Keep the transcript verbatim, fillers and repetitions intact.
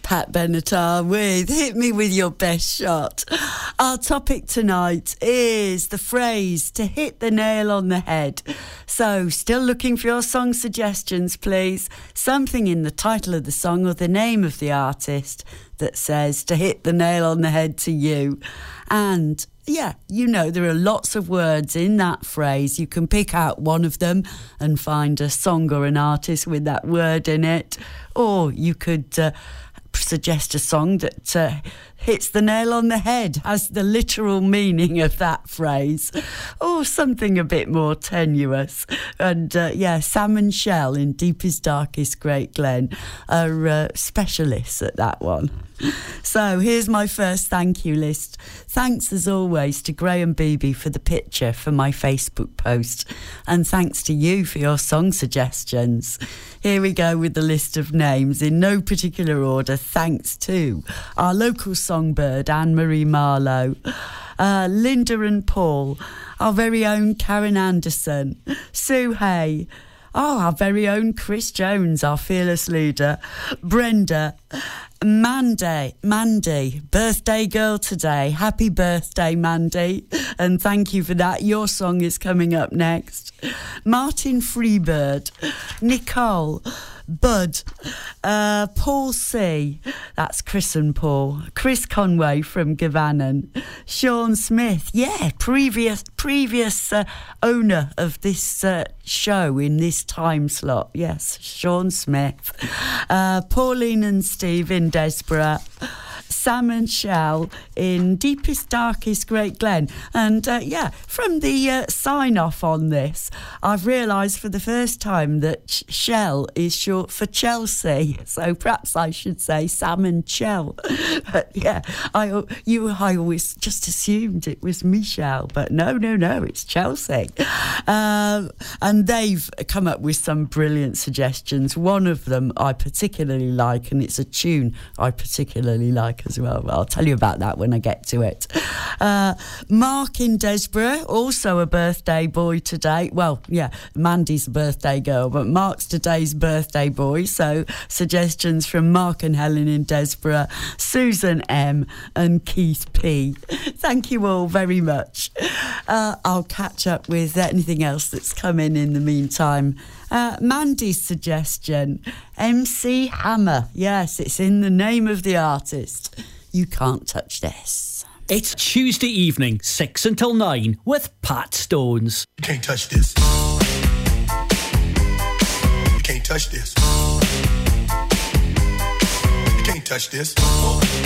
Pat Benatar with Hit Me With Your Best Shot. Our topic tonight is the phrase to hit the nail on the head. So, still looking for your song suggestions, please. Something in the title of the song or the name of the artist that says to hit the nail on the head to you. And yeah, you know, there are lots of words in that phrase. You can pick out one of them and find a song or an artist with that word in it. Or you could uh, suggest a song that uh, hits the nail on the head, has the literal meaning of that phrase, or something a bit more tenuous. And uh, yeah, Sam and Shell in Deepest Darkest Great Glen are uh, specialists at that one. So here's my first thank you list. Thanks as always to Graham Beebe for the picture for my Facebook post, and thanks to you for your song suggestions. Here we go with the list of names in no particular order. Thanks to our local songbird Anne-Marie Marlowe, uh, Linda and Paul, our very own Karen Anderson, Sue Hay, oh, our very own Chris Jones, our fearless leader, Brenda, Mandy, Mandy, birthday girl today. Happy birthday, Mandy. And thank you for that. Your song is coming up next. Martin Freebird, Nicole, Bud, uh, Paul C, that's Chris and Paul, Chris Conway from Gavanan, Sean Smith, yeah, previous previous uh, owner of this uh, show in this time slot, yes, Sean Smith, uh, Pauline and Steve in Desborough, Sam and Shell in Deepest Darkest Great Glen. And uh, yeah, from the uh, sign off on this, I've realised for the first time that sh- Shell is short for Chelsea, so perhaps I should say Sam and Shell. But yeah, I you I always just assumed it was Michelle, but no no no it's Chelsea. Um, and they've come up with some brilliant suggestions. One of them I particularly like, and it's a tune I particularly like as well. I'll tell you about that when I get to it. Uh, Mark in Desborough, also a birthday boy today. Well, yeah, Mandy's a birthday girl, but Mark's today's birthday boy. So suggestions from Mark and Helen in Desborough, Susan M and Keith P. Thank you all very much. Uh, I'll catch up with anything else that's come in in the meantime. Uh, Mandy's suggestion, M C Hammer. Yes, it's in the name of the artist. You Can't Touch This. It's Tuesday evening, six until nine, with Pat Stones. You can't touch this. You can't touch this. You can't touch this.